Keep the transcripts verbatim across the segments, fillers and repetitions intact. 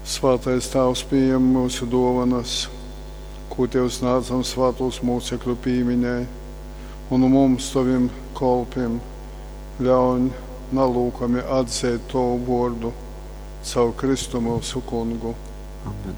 Svētais Tēvs pieņem mūsu dāvanas, ko Tev sniedzam svētos mūcekļu pieminē, un mums, Taviem kalpiem, ļauj nalūkami atzīt Tavu vārdu caur Kristu mūsu Kungu. Amen.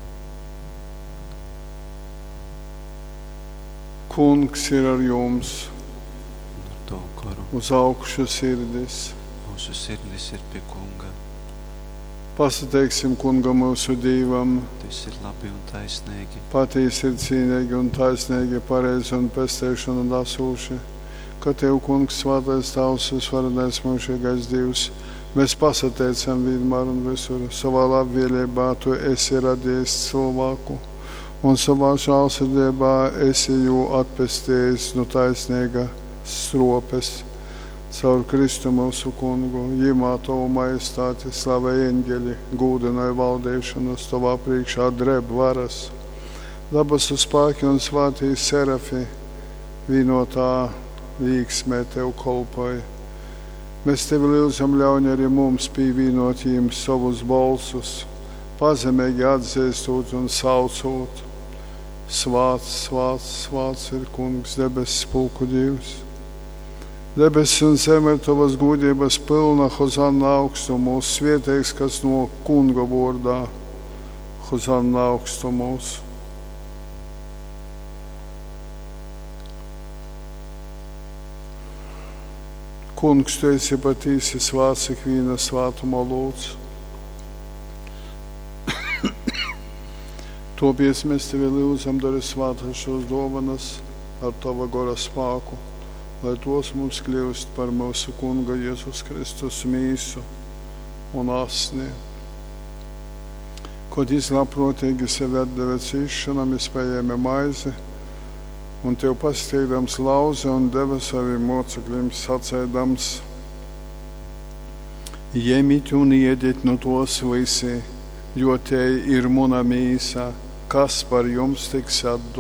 Kungs ir ar jums, Ar Tavu karu uz augšu sirdis. mūsu sirdis ir pie Kunga. Pasateiksim Kungam mūsu Dievam, Tas ir labi un taisnīgi. patiesi ir cīnīgi un taisnīgi, pareizi un pestēšana dasūši, ka Tev, Kungs, svētais Tēvs, visvarenais mūžīgais Dievs, mēs pasateicam vienmēr un visur. Savā labvēlībā Tu esi radījis cilvēku, un savā žēlsirdībā esi jū atpestījis no taisnīga stropes. Caur Kristu mūsu Kungu, jimā Tavu majestāti, slavē eņģeļi, gūdināja valdīšanas Tavā priekšā dreb varas. Dabasu spēki un svētī serafi, vienotā līksmē Tev kolpoja. Mēs Tevi lūdzam, ļauj arī mums pievienot jiem savus balsus, pazemīgi atzīstot un saucot. Svāts, svāts, svāts ir Kungs, debesis pulku Dievs. Debesis un zeme ir Tavas godības pilna, hozanna augstumos, svētīgs, kas no Kunga vārdā, hozanna augstumos. Kungs, Tu esi patīsi svāts ikviena svātuma lūdz. Topies mēs Tevi lūdzam, dari svātas šos dāvanas ar Tava gara spēku, lai tos mums kļūst par mūsu Kunga Jēzus Kristus mīsu un asni. Kad Jis labprātīgi sevi atdeva cīšanam, Jis paēma maizi un Tev pasteigdams lauza un deva saviem mocekļiem sacēdams: Ņemiet un ēdiet no tos visi, jo te ir mana mīsa, kas par jums tiks atdota.